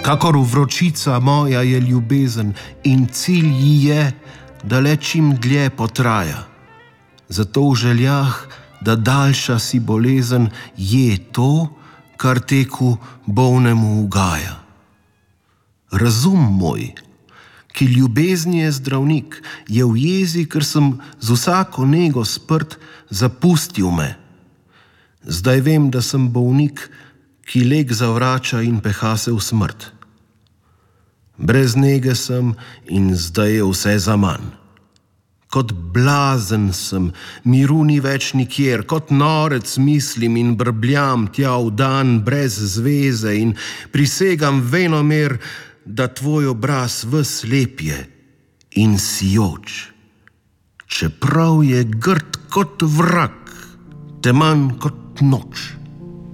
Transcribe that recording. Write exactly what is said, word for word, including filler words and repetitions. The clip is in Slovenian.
Kakor vročica moja je ljubezen in cilj ji je, da le čim dlje potraja. Zato v željah, da daljša si bolezen, je to, kar teku bolnemu ugaja. Razum moj, ki ljubezni je zdravnik, je v jezi, ker sem z vsako nego sprt, zapustil me. Zdaj vem, da sem bolnik, ki lek zavrača in peha se v smrt. Brez nege sem in zdaj je vse zaman. Kot blazen sem, miru ni več nikjer, kot norec mislim in brbljam tja v dan brez zveze in prisegam venomer, da tvoj obraz ves lep je in sijoč. Čeprav je grd kot vrak, teman kot noč.